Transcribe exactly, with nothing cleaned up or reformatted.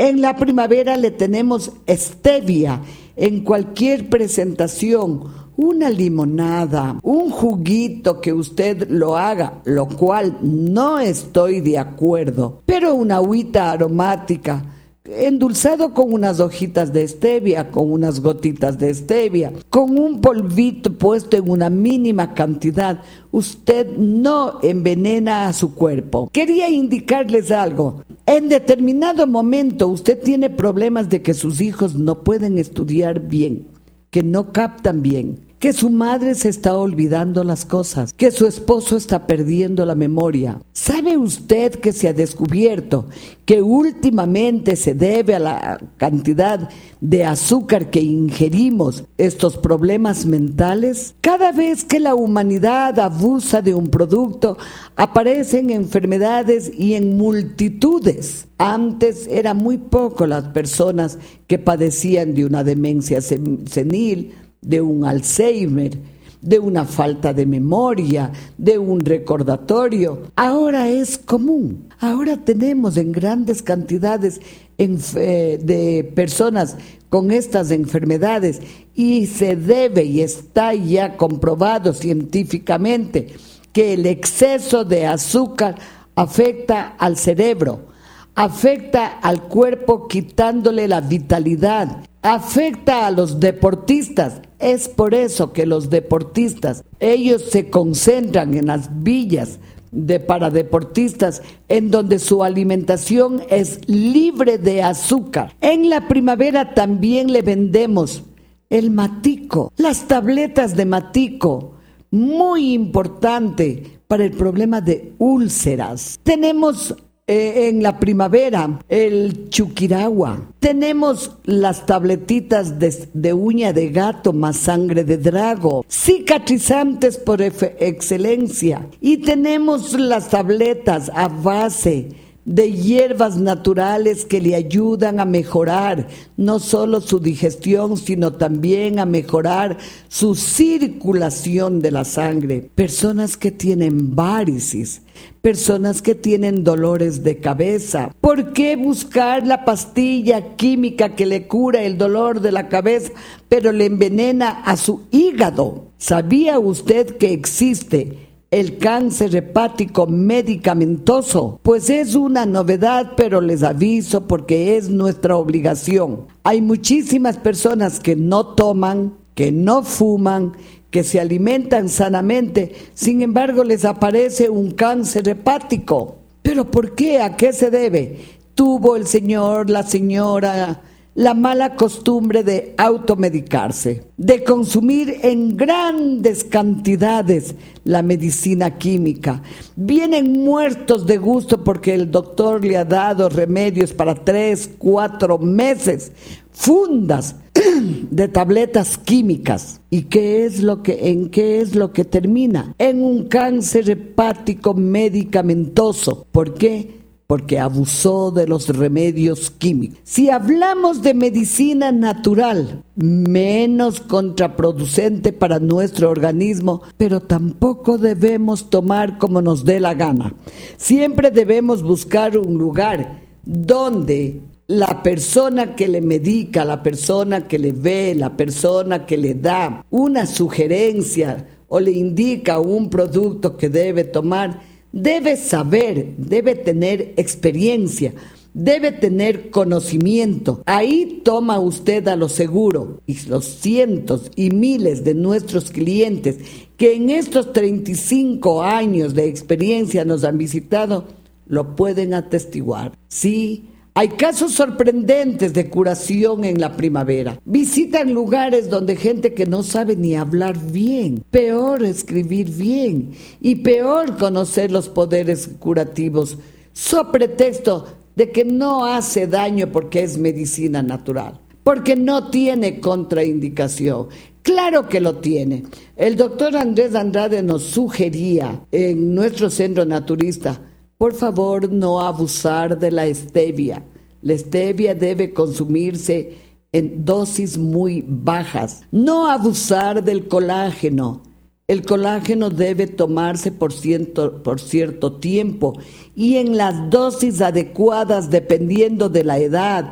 En la primavera le tenemos stevia en cualquier presentación. Una limonada, un juguito que usted lo haga, lo cual no estoy de acuerdo, pero una agüita aromática, endulzado con unas hojitas de stevia, con unas gotitas de stevia, con un polvito puesto en una mínima cantidad, usted no envenena a su cuerpo. Quería indicarles algo. En determinado momento usted tiene problemas de que sus hijos no pueden estudiar bien, que no captan bien, que su madre se está olvidando las cosas, que su esposo está perdiendo la memoria. ¿Sabe usted que se ha descubierto que últimamente se debe a la cantidad de azúcar que ingerimos estos problemas mentales? Cada vez que la humanidad abusa de un producto, aparecen enfermedades y en multitudes. Antes eran muy pocas las personas que padecían de una demencia senil, de un Alzheimer, de una falta de memoria, de un recordatorio. Ahora es común. Ahora tenemos en grandes cantidades de personas con estas enfermedades y se debe y está ya comprobado científicamente que el exceso de azúcar afecta al cerebro, afecta al cuerpo quitándole la vitalidad, afecta a los deportistas. Es por eso que los deportistas, ellos se concentran en las villas de para deportistas en donde su alimentación es libre de azúcar. En la primavera también le vendemos el matico, las tabletas de matico, muy importante para el problema de úlceras. Tenemos Eh, en la primavera, el chuquiragua. Tenemos las tabletitas de, de uña de gato más sangre de drago, cicatrizantes por excelencia. Y tenemos las tabletas a base de hierbas naturales que le ayudan a mejorar no solo su digestión, sino también a mejorar su circulación de la sangre. Personas que tienen varices, personas que tienen dolores de cabeza. ¿Por qué buscar la pastilla química que le cura el dolor de la cabeza, pero le envenena a su hígado? ¿Sabía usted que existe el cáncer hepático medicamentoso? Pues es una novedad, pero les aviso porque es nuestra obligación. Hay muchísimas personas que no toman, que no fuman, que se alimentan sanamente, sin embargo les aparece un cáncer hepático. ¿Pero por qué? ¿A qué se debe? Tuvo el señor, la señora, la mala costumbre de automedicarse, de consumir en grandes cantidades la medicina química. Vienen muertos de gusto porque el doctor le ha dado remedios para tres, cuatro meses, fundas de tabletas químicas. ¿Y qué es lo que, en qué es lo que termina? En un cáncer hepático medicamentoso. ¿Por qué? Porque abusó de los remedios químicos. Si hablamos de medicina natural, menos contraproducente para nuestro organismo, pero tampoco debemos tomar como nos dé la gana. Siempre debemos buscar un lugar donde la persona que le medica, la persona que le ve, la persona que le da una sugerencia o le indica un producto que debe tomar, debe saber, debe tener experiencia, debe tener conocimiento. Ahí toma usted a lo seguro. Y los cientos y miles de nuestros clientes que en estos treinta y cinco años de experiencia nos han visitado, lo pueden atestiguar. Sí, hay casos sorprendentes de curación en la primavera. Visitan lugares donde gente que no sabe ni hablar bien, peor escribir bien y peor conocer los poderes curativos, so pretexto de que no hace daño porque es medicina natural, porque no tiene contraindicación. Claro que lo tiene. El doctor Andrés Andrade nos sugería en nuestro centro naturista, por favor, no abusar de la stevia. La stevia debe consumirse en dosis muy bajas. No abusar del colágeno. El colágeno debe tomarse por cierto, por cierto tiempo y en las dosis adecuadas dependiendo de la edad.